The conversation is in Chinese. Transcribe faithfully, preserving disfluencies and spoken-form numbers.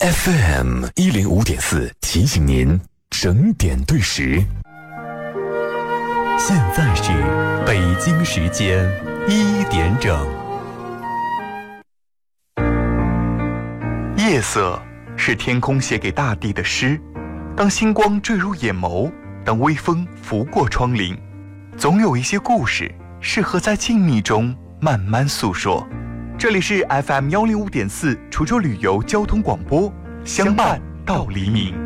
F M 一零五点四提醒您整点对时。现在是北京时间一点整。 夜色是天空写给大地的诗，当星光坠入眼眸，当微风拂过窗棂，总有一些故事适合在静谧中慢慢诉说。这里是 F M 一零五点四滁州旅游交通广播，相伴到黎明。